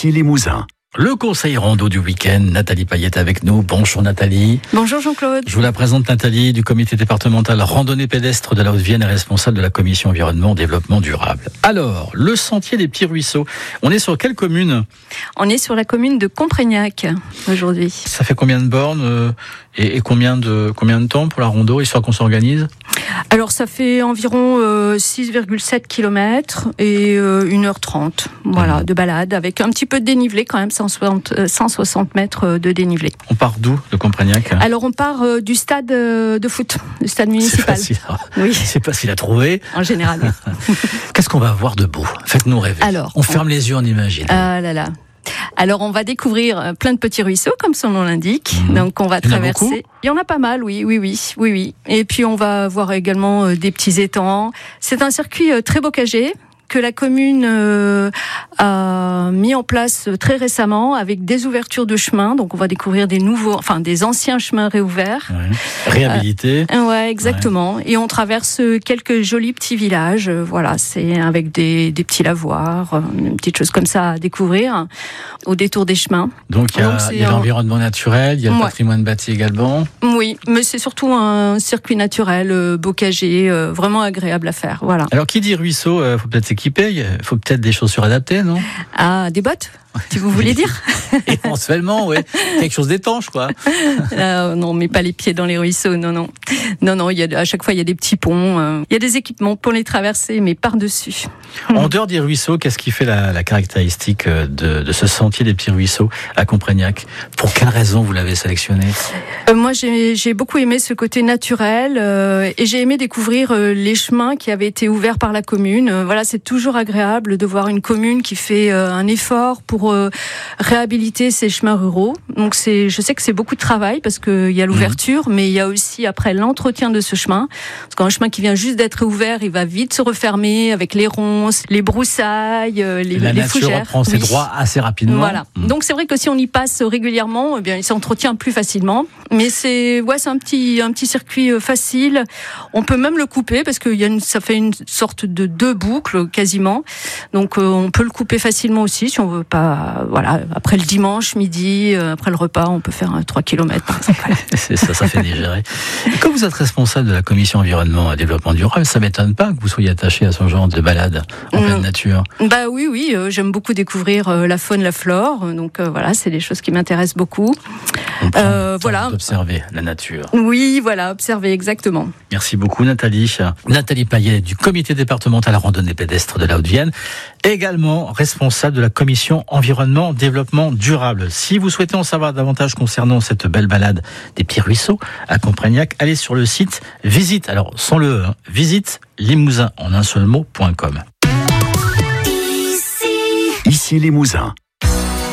Ici Limousin. Le conseil rando du week-end, Nathalie Payette avec nous. Bonjour Nathalie. Bonjour Jean-Claude. Je vous la présente Nathalie du comité départemental randonnée pédestre de la Haute-Vienne et responsable de la commission environnement développement durable. Alors, le sentier des petits ruisseaux, on est sur quelle commune ? On est sur la commune de Comprignac aujourd'hui. Ça fait combien de bornes et combien de temps pour la rando, histoire qu'on s'organise ? Alors ça fait environ 6,7 km et 1h30 de balade avec un petit peu de dénivelé quand même, 160 mètres de dénivelé. On part d'où de Comprignac ? Alors on part du stade de foot, du stade municipal. C'est facile à trouver. En général. Oui. Qu'est-ce qu'on va voir de beau ? Faites-nous rêver. Alors, on ferme les yeux, on imagine. Ah là là. Alors on va découvrir plein de petits ruisseaux comme son nom l'indique. Donc on va traverser. Il y en a pas mal, oui. Et puis on va voir également des petits étangs. C'est un circuit très bocagé que la commune a mis en place très récemment avec des ouvertures de chemins. Donc on va découvrir des anciens chemins réouverts. Ouais. Réhabilités. Ouais, exactement. Ouais. Et on traverse quelques jolis petits villages. Voilà, c'est avec des petits lavoirs, une petite chose comme ça à découvrir au détour des chemins. Donc il y a l'environnement naturel, il y a le patrimoine bâti également. Oui, mais c'est surtout un circuit naturel, bocager, vraiment agréable à faire. Voilà. Alors qui dit ruisseau, faut peut-être s'équiper, il faut peut-être des chaussures adaptées, non ? Ah, des bottes ? Si vous voulez dire. Éventuellement, oui. Quelque chose d'étanche, quoi. Non, mais pas les pieds dans les ruisseaux, non. Non, à chaque fois, il y a des petits ponts. Il y a des équipements pour les traverser, mais par-dessus. En dehors des ruisseaux, qu'est-ce qui fait la caractéristique de ce sentier des petits ruisseaux à Comprignac ? Pour quelle raison vous l'avez sélectionné ? Moi, j'ai beaucoup aimé ce côté naturel et j'ai aimé découvrir les chemins qui avaient été ouverts par la commune. Voilà, c'est toujours agréable de voir une commune qui fait un effort pour réhabiliter ces chemins ruraux. Donc je sais que c'est beaucoup de travail parce qu'il y a l'ouverture, mais il y a aussi après l'entretien de ce chemin. Parce qu'un chemin qui vient juste d'être ouvert, il va vite se refermer avec les ronces, les broussailles, les fougères. La nature reprend ses droits assez rapidement. Voilà. Donc c'est vrai que si on y passe régulièrement, eh bien il s'entretient plus facilement. Mais c'est un petit circuit facile. On peut même le couper parce que ça fait une sorte de 2 boucles quasiment. Donc on peut le couper facilement aussi si on veut pas. Voilà, après le dimanche midi, après le repas, on peut faire 3 km par exemple. C'est ça fait digérer. Et comme vous êtes responsable de la commission environnement et développement durable, ça m'étonne pas que vous soyez attaché à ce genre de balade en pleine nature. Bah oui, j'aime beaucoup découvrir la faune, la flore. Donc voilà, c'est des choses qui m'intéressent beaucoup. Observer la nature. Oui, voilà, observer exactement. Merci beaucoup Nathalie. Nathalie Payet du comité départemental randonnée pédestre de la Haute-Vienne, également responsable de la commission environnement développement durable. Si vous souhaitez en savoir davantage concernant cette belle balade des petits ruisseaux à Comprignac, allez sur le site visite limousin en un seul mot.com. Ici Limousin.